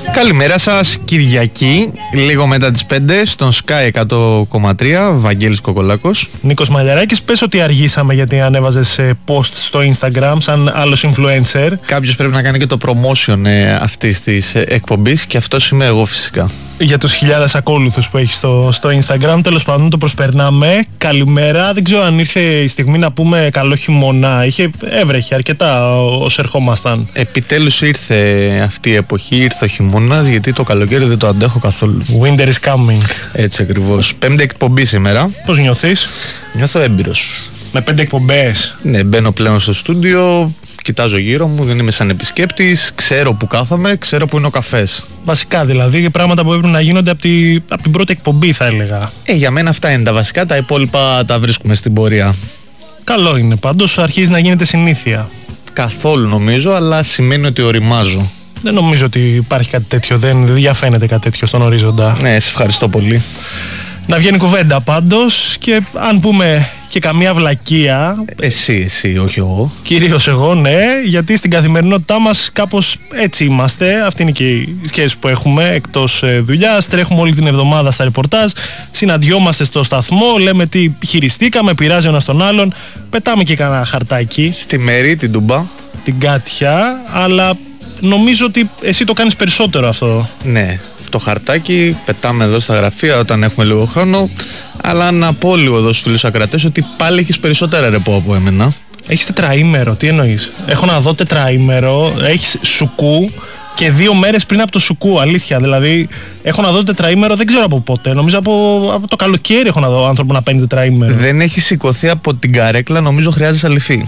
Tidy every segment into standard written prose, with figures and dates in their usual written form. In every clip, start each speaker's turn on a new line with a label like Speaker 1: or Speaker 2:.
Speaker 1: Καλημέρα σας, Κυριακή, λίγο μετά τις 5 στον Sky 100,3, Βαγγέλης Κοκολάκος.
Speaker 2: Νίκος Μαλιαράκης, πες ότι αργήσαμε γιατί ανέβαζες post στο Instagram σαν άλλος influencer.
Speaker 1: Κάποιος πρέπει να κάνει και το promotion αυτής της εκπομπής και αυτός είμαι εγώ φυσικά.
Speaker 2: Για τους χιλιάδες ακόλουθους που έχει στο Instagram, τέλος πάντων το προσπερνάμε. Καλημέρα, δεν ξέρω αν ήρθε η στιγμή να πούμε καλό χειμώνα. Έβρεχε αρκετά όσο ερχόμασταν.
Speaker 1: Επιτέλους ήρθε αυτή η εποχή, ήρθε ο χειμώνας, γιατί το καλοκαίρι δεν το αντέχω καθόλου.
Speaker 2: Winter is coming.
Speaker 1: Έτσι ακριβώς. 5η εκπομπή σήμερα.
Speaker 2: Πώς νιώθεις?
Speaker 1: Νιώθω έμπειρος.
Speaker 2: Με 5 εκπομπές.
Speaker 1: Ναι, μπαίνω πλέον στο στούντιο, κοιτάζω γύρω μου, δεν είμαι σαν επισκέπτης, ξέρω που κάθομαι, ξέρω που είναι ο καφές.
Speaker 2: Βασικά δηλαδή, πράγματα που έπρεπε να γίνονται από την πρώτη εκπομπή, θα έλεγα.
Speaker 1: Για μένα αυτά είναι τα βασικά, τα υπόλοιπα τα βρίσκουμε στην πορεία.
Speaker 2: Καλό είναι, πάντως αρχίζει να γίνεται συνήθεια.
Speaker 1: Καθόλου νομίζω, αλλά σημαίνει ότι οριμάζω.
Speaker 2: Δεν νομίζω ότι υπάρχει κάτι τέτοιο, δεν διαφαίνεται κάτι τέτοιο στον ορίζοντα.
Speaker 1: Ναι, σε ευχαριστώ πολύ.
Speaker 2: Να βγαίνει κουβέντα πάντως, και αν πούμε και καμία βλακεία.
Speaker 1: Εσύ, όχι εγώ.
Speaker 2: Κυρίως εγώ, ναι, γιατί στην καθημερινότητά μας κάπως έτσι είμαστε. Αυτή είναι και η σχέση που έχουμε εκτός δουλειάς. Τρέχουμε όλη την εβδομάδα στα ρεπορτάζ, συναντιόμαστε στο σταθμό, λέμε τι χειριστήκαμε, πειράζει ο ένας τον άλλον, πετάμε και κανένα χαρτάκι.
Speaker 1: Στη Μέρη, την Τούμπα.
Speaker 2: Την Κάτια, αλλά νομίζω ότι εσύ το κάνεις περισσότερο αυτό.
Speaker 1: Ναι, το χαρτάκι πετάμε εδώ στα γραφεία όταν έχουμε λίγο χρόνο, αλλά να πω λίγο εδώ στους φίλους ακρατές ότι πάλι έχεις περισσότερα ρεπό από εμένα.
Speaker 2: Έχεις τετραήμερο, τι εννοείς? Έχω να δω τετραήμερο, έχεις σουκού και 2 μέρες πριν από το σουκού, αλήθεια. Δηλαδή έχω να δω τετραήμερο, δεν ξέρω από πότε. Νομίζω από το καλοκαίρι έχω να δω άνθρωπο να παίρνει τετραήμερο.
Speaker 1: Δεν έχει σηκωθεί από την καρέκλα, νομίζω χρειάζεσαι αληφή.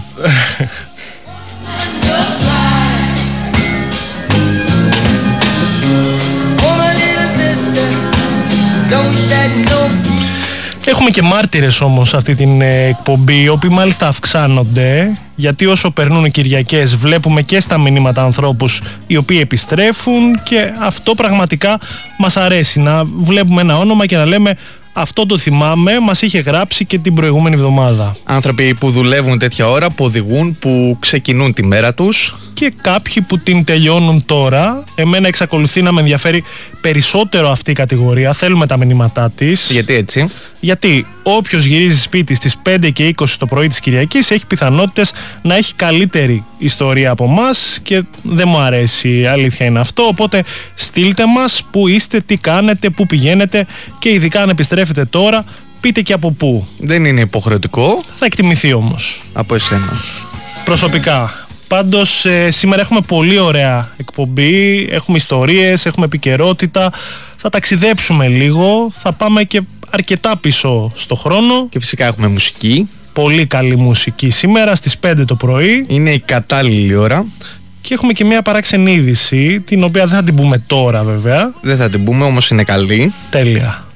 Speaker 2: Έχουμε και μάρτυρες όμως αυτή την εκπομπή, οι οποίοι μάλιστα αυξάνονται, γιατί όσο περνούν οι Κυριακές βλέπουμε και στα μηνύματα ανθρώπους οι οποίοι επιστρέφουν, και αυτό πραγματικά μας αρέσει, να βλέπουμε ένα όνομα και να λέμε αυτό το θυμάμαι, μας είχε γράψει και την προηγούμενη εβδομάδα.
Speaker 1: Άνθρωποι που δουλεύουν τέτοια ώρα, που οδηγούν, που ξεκινούν τη μέρα τους.
Speaker 2: Και κάποιοι που την τελειώνουν τώρα. Εμένα εξακολουθεί να με ενδιαφέρει περισσότερο αυτή η κατηγορία. Θέλουμε τα μηνύματά της.
Speaker 1: Γιατί έτσι?
Speaker 2: Γιατί όποιος γυρίζει σπίτι στις 5 και 20 το πρωί της Κυριακής έχει πιθανότητες να έχει καλύτερη ιστορία από μας, και δεν μου αρέσει, αλήθεια είναι αυτό. Οπότε στείλτε μας που είστε, τι κάνετε, πού πηγαίνετε, και ειδικά αν επιστρέφετε τώρα, πείτε και από πού.
Speaker 1: Δεν είναι υποχρεωτικό.
Speaker 2: Θα εκτιμηθεί όμως
Speaker 1: από εσένα
Speaker 2: προσωπικά. Πάντως σήμερα έχουμε πολύ ωραία εκπομπή, έχουμε ιστορίες, έχουμε επικαιρότητα, θα ταξιδέψουμε λίγο, θα πάμε και αρκετά πίσω στο χρόνο.
Speaker 1: Και φυσικά έχουμε μουσική.
Speaker 2: Πολύ καλή μουσική σήμερα στις 5 το πρωί.
Speaker 1: Είναι η κατάλληλη ώρα.
Speaker 2: Και έχουμε και μια παράξενη είδηση, την οποία δεν θα την πούμε τώρα βέβαια.
Speaker 1: Δεν θα την πούμε, όμως είναι καλή.
Speaker 2: Τέλεια.